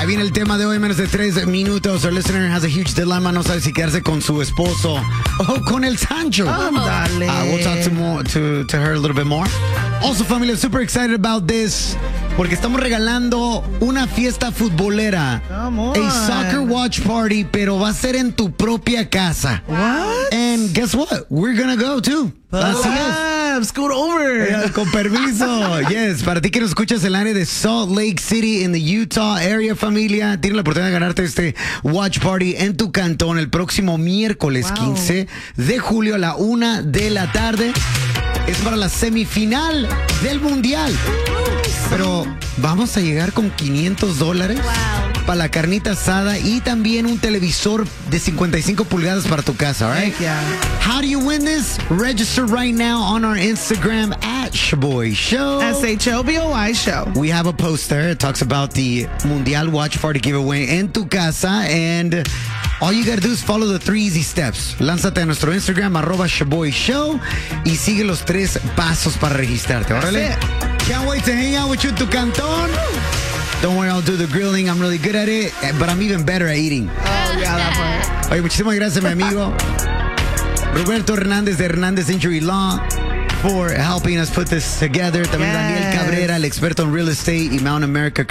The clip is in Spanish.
Ahí viene el tema de hoy, menos de 3 minutos. Our listener has a huge dilemma. No sabe si quedarse con su esposo o con el Sancho. Dale. We'll talk to her a little bit more. Also, familia, super excited about this. Porque estamos regalando una fiesta futbolera. Come on. A soccer watch party, pero va a ser en tu propia casa. What? And guess what? We're gonna go too. Así es. Scoot over. Con permiso. Yes, para ti que nos escuchas en el área de Salt Lake City, en the Utah area, familia, tienes la oportunidad de ganarte este watch party en tu cantón el próximo miércoles 15 de julio a la 1 de la tarde. Es para la semifinal del Mundial. Pero vamos a llegar con $500 para la carnita asada y también un televisor de 55 pulgadas para tu casa, right? Heck yeah. How do you win this? Register right now on our Instagram at Shaboy Show. SHOBOY Show. We have a post there. It talks about the Mundial Watch Party giveaway en tu casa. And all you gotta do is follow the 3 easy steps. Lánzate a nuestro Instagram, @Shaboy Show, y sigue los 3 pasos para registrarte. Órale. Can't wait to hang out with you en tu cantón. Don't worry, I'll do the grilling. I'm really good at it, but I'm even better at eating. Oh, yeah, that part. Oye, muchísimas gracias, mi amigo Roberto Hernández de Hernández Injury Law for helping us put this together. También Daniel Cabrera, el experto en real estate y Mount America